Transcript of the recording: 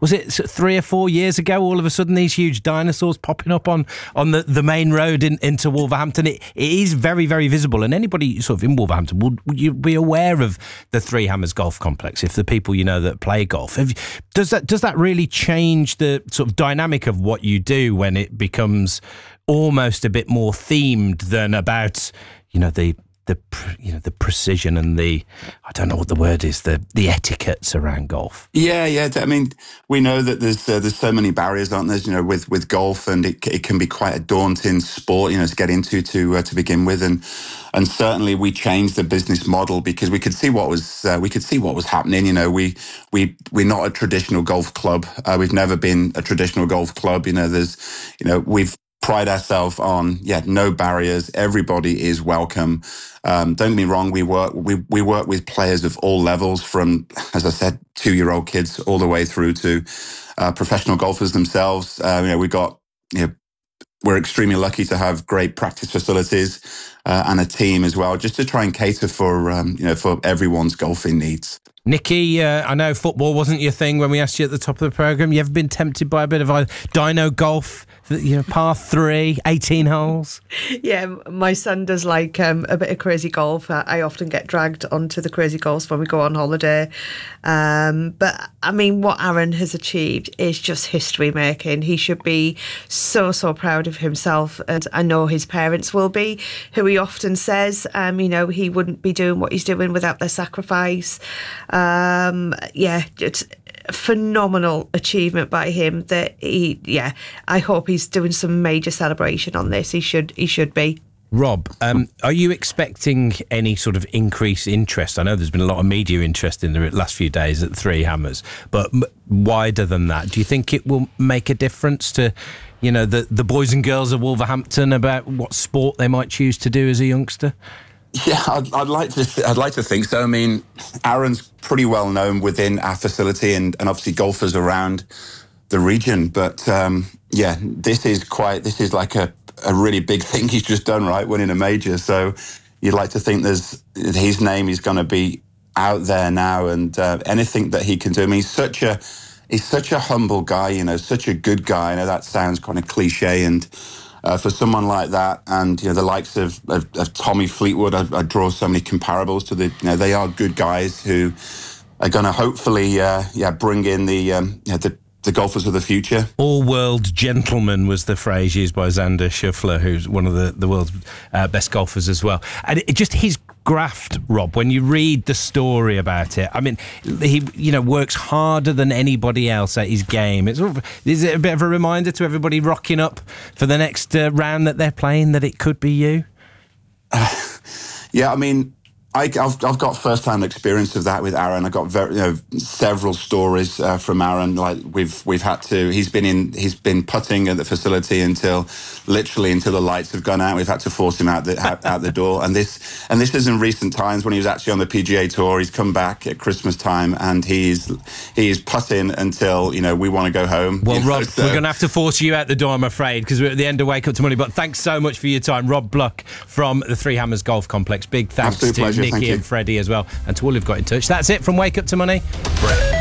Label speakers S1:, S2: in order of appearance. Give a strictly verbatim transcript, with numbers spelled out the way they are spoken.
S1: was it three or four years ago, all of a sudden these huge dinosaurs popping up on, on the, the main road in, into Wolverhampton. It, it is very, very visible, and anybody sort of in Wolverhampton would, would you be aware of the Three Hammers Golf Complex if the people you know that play golf. Have, does that does that really change the sort of dynamic of what you do when it becomes almost a bit more themed than about, you know, the the you know the precision and the, I don't know what the word is, the the etiquettes around golf?
S2: Yeah, yeah. I mean, we know that there's uh, there's so many barriers, aren't there? You know, with with golf, and it it can be quite a daunting sport, you know, to get into to uh, to begin with, and and certainly we changed the business model because we could see what was uh, we could see what was happening. You know, we we we're not a traditional golf club. Uh, we've never been a traditional golf club. You know, there's you know we've pride ourselves on, yeah, no barriers. Everybody is welcome. Um, don't get me wrong. We work, we, we work with players of all levels from, as I said, two-year-old kids all the way through to uh, professional golfers themselves. Uh, you know, we got, you know, we're extremely lucky to have great practice facilities uh, and a team as well, just to try and cater for, um, you know, for everyone's golfing needs.
S1: Nicky, uh, I know football wasn't your thing when we asked you at the top of the programme. You ever been tempted by a bit of a dino golf, you know, par three, eighteen holes?
S3: Yeah, my son does like um, a bit of crazy golf. I, I often get dragged onto the crazy golfs when we go on holiday. Um, but, I mean, what Aaron has achieved is just history making. He should be so, so proud of himself. And I know his parents will be, who he often says, um, you know, he wouldn't be doing what he's doing without their sacrifice. Um, yeah, it's a phenomenal achievement by him that he, yeah, I hope he's doing some major celebration on this. He should, he should be.
S1: Rob, um, are you expecting any sort of increased interest? I know there's been a lot of media interest in the last few days at Three Hammers, but m- wider than that, do you think it will make a difference to, you know, the, the boys and girls of Wolverhampton about what sport they might choose to do as a youngster?
S2: Yeah, I'd, I'd like to. Th- I'd like to think so. I mean, Aaron's pretty well known within our facility, and, and obviously golfers around the region. But um, yeah, this is quite. This is like a, a really big thing he's just done, right? Winning a major. So you'd like to think there's his name is going to be out there now, and uh, anything that he can do. I mean, he's such a he's such a humble guy. You know, such a good guy. I know that sounds kind of cliche, and. Uh, for someone like that, and you know the likes of, of, of Tommy Fleetwood, I, I draw so many comparables to the. You know, they are good guys who are going to hopefully, uh, yeah, bring in the, um, you know, the the golfers of the future.
S1: All-world gentleman was the phrase used by Xander Schauffele, who's one of the the world's uh, best golfers as well. And it, just his graft, Rob. When you read the story about it, I mean, he you know works harder than anybody else at his game. It's sort of, is it a bit of a reminder to everybody rocking up for the next uh, round that they're playing that it could be you?
S2: Uh, yeah, I mean. I, I've, I've got first-hand experience of that with Aaron. I've got very, you know, several stories uh, from Aaron. Like we've we've had to. He's been in. He's been putting at the facility until literally until the lights have gone out. We've had to force him out the out, out the door. And this and this is in recent times when he was actually on the P G A Tour. He's come back at Christmas time and he's he's putting until you know we want to go home.
S1: Well,
S2: you know,
S1: Rob,
S2: so.
S1: we're going to have to force you out the door, I'm afraid, because we're at the end of Wake Up to Money. But thanks so much for your time, Rob Bluck from the Three Hammers Golf Complex. Big thanks
S2: Absolute
S1: to
S2: pleasure.
S1: Nicky and Freddie as well, and to all who've got in touch. That's it from Wake Up to Money. Brilliant.